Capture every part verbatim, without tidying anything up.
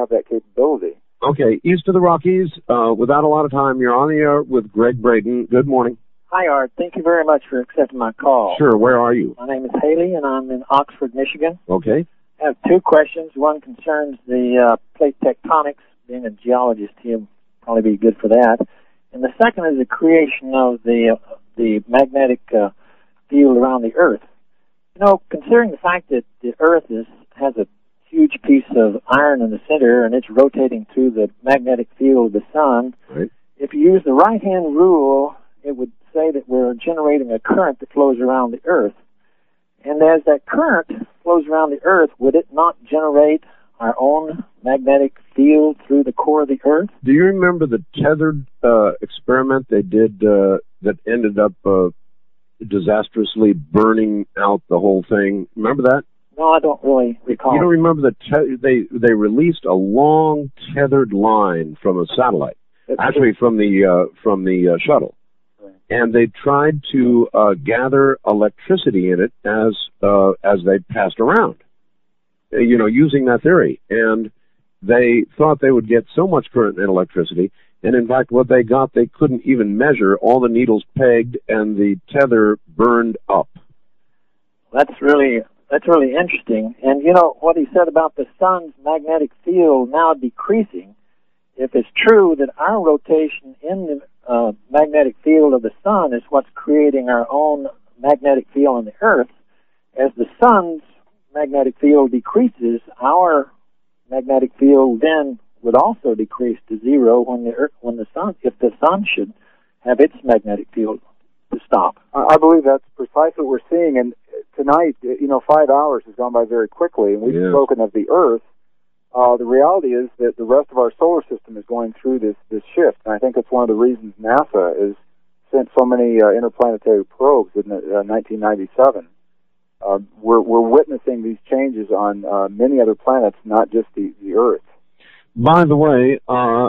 have that capability. Okay, east of the Rockies, uh, without a lot of time, you're on the air with Greg Braden. Good morning. Hi, Art. Thank you very much for accepting my call. Sure, where are you? My name is Haley, and I'm in Oxford, Michigan. Okay. I have two questions. One concerns the uh, plate tectonics. Being a geologist, he'll probably be good for that. And the second is the creation of the uh, the magnetic uh, field around the Earth. You know, considering the fact that the Earth is has a huge piece of iron in the center, and it's rotating through the magnetic field of the sun, right. If you use the right-hand rule, it would say that we're generating a current that flows around the Earth. And as that current flows around the Earth, would it not generate our own magnetic field through the core of the Earth? Do you remember the tethered uh, experiment they did uh, that ended up uh, disastrously burning out the whole thing? Remember that? No, I don't really recall. You don't remember the te- they they released a long tethered line from a satellite, actually from the uh, from the uh, shuttle, right. And they tried to uh, gather electricity in it as uh, as they passed around, uh, you know, using that theory. And they thought they would get so much current and electricity, and in fact, what they got, they couldn't even measure. All the needles pegged, and the tether burned up. That's really. That's really interesting. And, you know, what he said about the sun's magnetic field now decreasing, if it's true that our rotation in the uh, magnetic field of the sun is what's creating our own magnetic field on the Earth, as the sun's magnetic field decreases, our magnetic field then would also decrease to zero when the Earth, when the sun, if the sun should have its magnetic field to stop. I believe that's precisely what we're seeing, and tonight, you know, five hours has gone by very quickly, and we've yeah. spoken of the Earth. Uh, the reality is that the rest of our solar system is going through this, this shift, and I think it's one of the reasons NASA has sent so many uh, interplanetary probes in uh, nineteen ninety-seven. Uh, we're, we're witnessing these changes on uh, many other planets, not just the, the Earth. By the way, uh,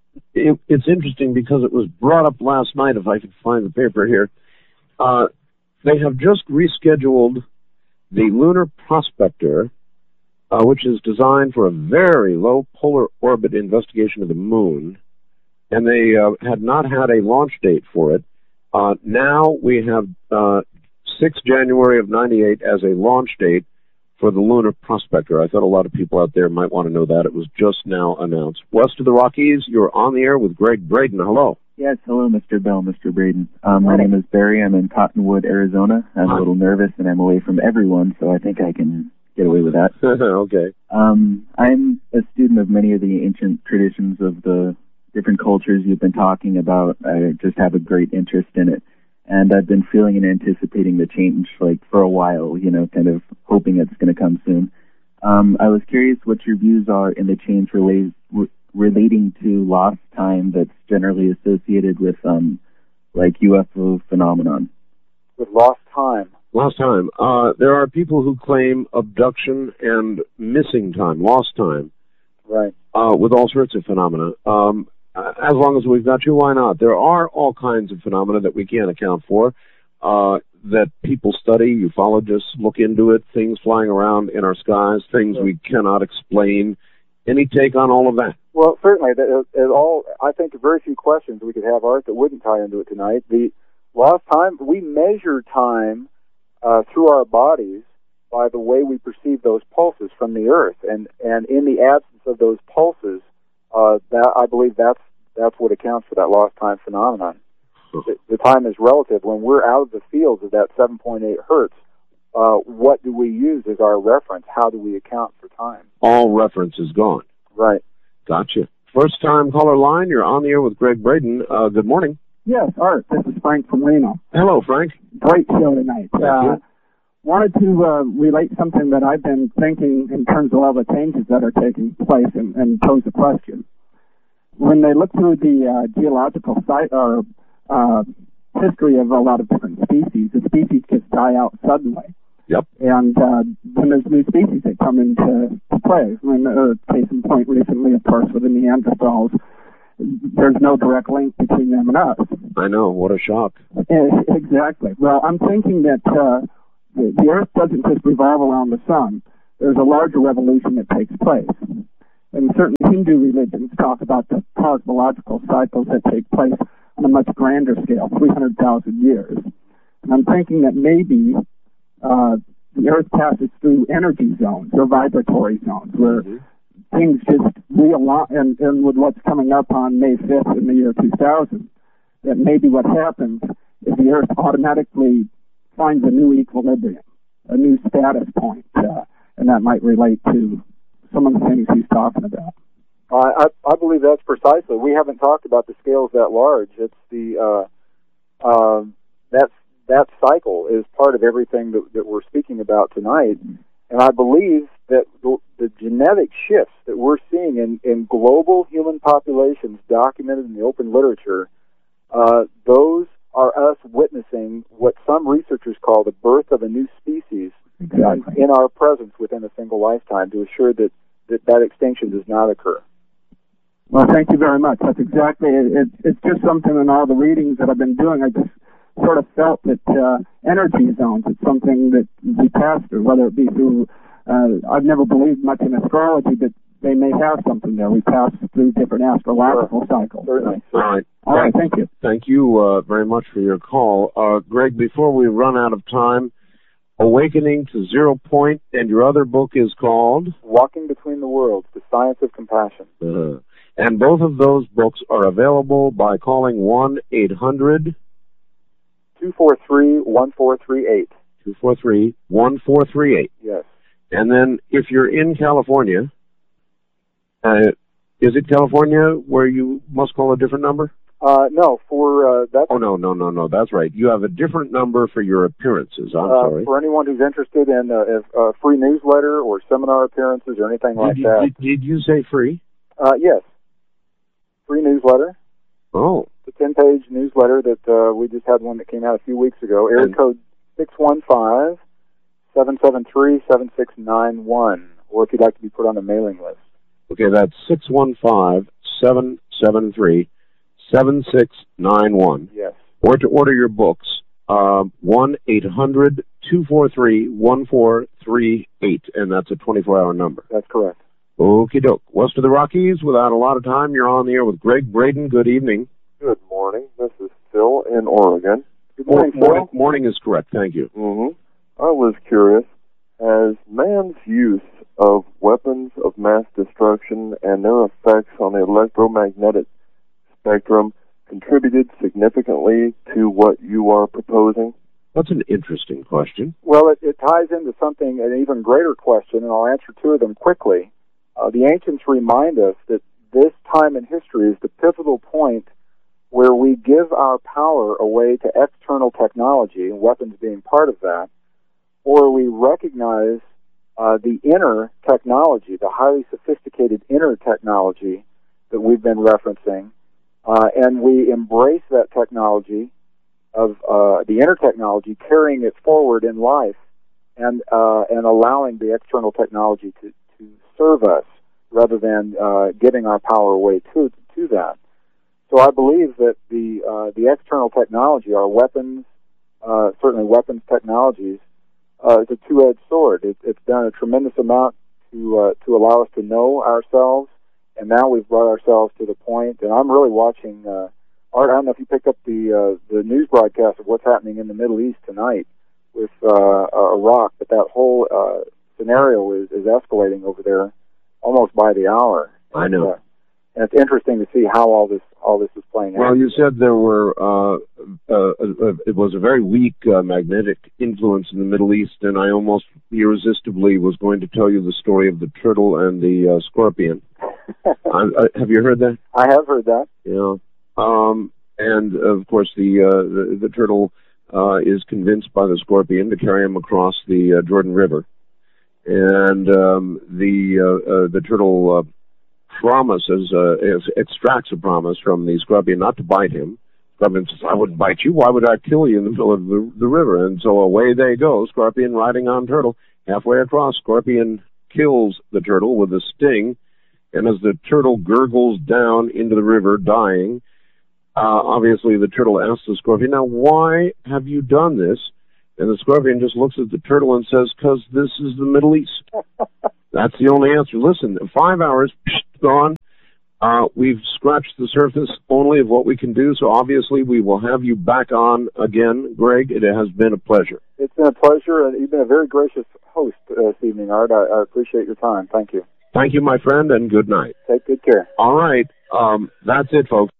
it, it's interesting because it was brought up last night, if I could find the paper here. Uh, they have just rescheduled the Lunar Prospector, uh, which is designed for a very low polar orbit investigation of the moon, and they uh, had not had a launch date for it. Uh, now we have uh, sixth of January of ninety-eight as a launch date for the Lunar Prospector. I thought a lot of people out there might want to know that. It was just now announced. West of the Rockies, you're on the air with Greg Braden. Hello. Yes, hello, Mister Bell, Mister Braden. Um, my name is Barry. I'm in Cottonwood, Arizona. I'm Hi. a little nervous, and I'm away from everyone, so I think I can get away with that. Okay. Um, I'm a student of many of the ancient traditions of the different cultures you've been talking about. I just have a great interest in it. And I've been feeling and anticipating the change, like, for a while, you know, kind of hoping it's going to come soon. Um, I was curious what your views are in the change related, re- relating to lost time that's generally associated with, um, like, U F O phenomenon. With lost time? Lost time. Uh, there are people who claim abduction and missing time, lost time. Right. Uh, with all sorts of phenomena. Um, as long as we've got you, why not? There are all kinds of phenomena that we can't account for, uh, that people study, ufologists look into it, things flying around in our skies, things we cannot explain. Any take on all of that? Well, certainly. It, it all, I think very few questions we could have, Art, that wouldn't tie into it tonight. The lost time, we measure time uh, through our bodies by the way we perceive those pulses from the Earth. And, and in the absence of those pulses, uh, that I believe that's that's what accounts for that lost time phenomenon. The, the time is relative. When we're out of the fields of that seven point eight hertz, uh, what do we use as our reference? How do we account for time? All reference is gone. Right. Gotcha. First time caller line, you're on the air with Greg Braden. Uh, good morning. Yes, Art. This is Frank from Reno. Hello, Frank. Great show tonight. Thank uh, you. Wanted to uh, relate something that I've been thinking in terms of all the changes that are taking place and, and pose a question. When they look through the uh, geological site or uh, history of a lot of different species, the species just die out suddenly. Yep. And uh, then there's new species that come into play. I mean, uh, case in point recently, of course, with the Neanderthals, there's no direct link between them and us. I know. What a shock. Exactly. Well, I'm thinking that uh, the Earth doesn't just revolve around the sun. There's a larger revolution that takes place. And certain Hindu religions talk about the cosmological cycles that take place on a much grander scale, three hundred thousand years. And I'm thinking that maybe uh, the Earth passes through energy zones or vibratory zones where mm-hmm. things just realign, and, and with what's coming up on May fifth in the year two thousand, that maybe what happens is the Earth automatically finds a new equilibrium, a new status point, uh, and that might relate to some of the things he's talking about. Uh, I, I believe that's precisely. We haven't talked about the scales that large. It's the uh, uh, that's that cycle is part of everything that, that we're speaking about tonight, and I believe that the, the genetic shifts that we're seeing in, in global human populations documented in the open literature, uh, those are us witnessing what some researchers call the birth of a new species exactly. in, in our presence within a single lifetime to assure that that, that extinction does not occur. Well, thank you very much. That's exactly it. It, it's just something in all the readings that I've been doing. I just sort of felt that uh, energy zones is something that we pass through, whether it be through, uh, I've never believed much in astrology, but they may have something there. We pass through different astrological sure. cycles. Certainly. All right. All right, thank you. Thank you uh, very much for your call. Uh, Greg, before we run out of time, Awakening to Zero Point, and your other book is called? Walking Between the Worlds, The Science of Compassion. Uh, and both of those books are available by calling one eight hundred two four three, one four three eight. two four three, one four three eight. Yes. And then if you're in California, uh, is it California where you must call a different number? Uh, no, for, uh, that's... Oh, no, no, no, no, that's right. You have a different number for your appearances, I'm uh, sorry. For anyone who's interested in a, a free newsletter or seminar appearances or anything did like you, that. Did, did you say free? Uh, yes. Free newsletter. Oh. It's a ten-page newsletter that uh, we just had one that came out a few weeks ago. Area and code six one five, seven seven three, seven six nine one, or if you'd like to be put on the mailing list. Okay, that's six one five, seven seven three, seven six nine one. Yes. Or to order your books, um, one eight hundred, two four three, one four three eight, and that's a twenty-four hour number. That's correct. Okie doke. West of the Rockies, without a lot of time, you're on the air with Greg Braden. Good evening. Good morning. This is Phil in Oregon. Good morning, Phil. Morning, morning is correct. Thank you. Mm-hmm. I was curious, has man's use of weapons of mass destruction and their effects on the electromagnetic spectrum contributed significantly to what you are proposing? That's an interesting question. Well, it, it ties into something, an even greater question, and I'll answer two of them quickly. Uh, the ancients remind us that this time in history is the pivotal point where we give our power away to external technology, weapons being part of that, or we recognize uh, the inner technology, the highly sophisticated inner technology that we've been referencing, uh, and we embrace that technology of uh, the inner technology, carrying it forward in life, and uh, and allowing the external technology to, to serve us rather than uh, giving our power away to to that. So I believe that the uh, the external technology, our weapons, uh, certainly weapons technologies, uh, is a two-edged sword. It, it's done a tremendous amount to uh, to allow us to know ourselves, and now we've brought ourselves to the point. And I'm really watching. Uh, Art, I don't know if you picked up the uh, the news broadcast of what's happening in the Middle East tonight with uh, Iraq, but that whole uh, scenario is, is escalating over there almost by the hour. I know. Uh, and it's interesting to see how all this all this is playing out. Well, you said there were, uh, uh, uh, it was a very weak uh, magnetic influence in the Middle East, and I almost irresistibly was going to tell you the story of the turtle and the uh, scorpion. I, I, have you heard that? I have heard that. Yeah. Um, and, of course, the, uh, the, the turtle uh, is convinced by the scorpion to carry him across the uh, Jordan River. And um, the uh, uh, the turtle uh, promises, uh, extracts a promise from the scorpion not to bite him. Scorpion says, I wouldn't bite you. Why would I kill you in the middle of the, the river? And so away they go, scorpion riding on turtle. Halfway across, scorpion kills the turtle with a sting. And as the turtle gurgles down into the river, dying, Uh, obviously, the turtle asks the scorpion, now, why have you done this? And the scorpion just looks at the turtle and says, because this is the Middle East. That's the only answer. Listen, five hours, psh, gone. Uh, we've scratched the surface only of what we can do, so obviously we will have you back on again. Greg, it has been a pleasure. It's been a pleasure, and you've been a very gracious host uh, this evening, Art. I, I appreciate your time. Thank you. Thank you, my friend, and good night. Take good care. All right. Um, that's it, folks.